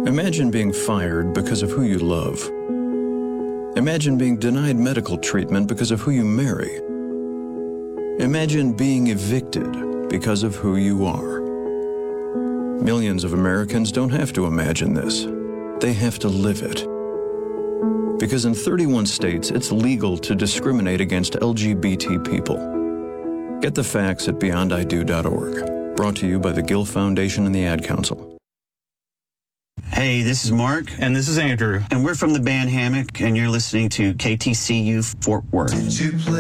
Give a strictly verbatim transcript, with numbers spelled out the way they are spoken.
Imagine being fired because of who you love. Imagine being denied medical treatment because of who you marry. Imagine being evicted because of who you are. Millions of Americans don't have to imagine this. They have to live it. Because in thirty-one states, it's legal to discriminate against L G B T people. Get the facts at beyond I do dot org. Brought to you by the Gill Foundation and the Ad Council. Hey, this is Mark. And this is Andrew. And we're from the band Hammock, and you're listening to K T C U Fort Worth.